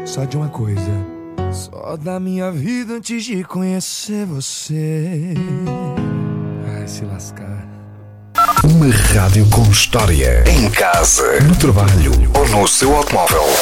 só de uma coisa, só da minha vida antes de conhecer você. Ai, se lascar. Uma rádio com história. Em casa, no trabalho ou no seu automóvel.